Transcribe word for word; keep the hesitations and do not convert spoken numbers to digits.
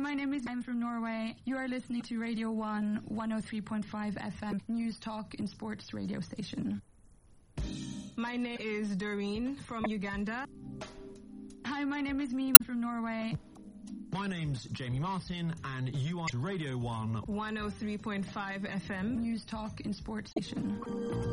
my name is I'm from Norway. You are listening to Radio one, one oh three point five F M, News Talk and Sports radio station. My name is Doreen from Uganda. Hi, my name is Meme from Norway. My name's Jamie Martin, and you are Radio one, one oh three point five F M, News Talk and Sports station.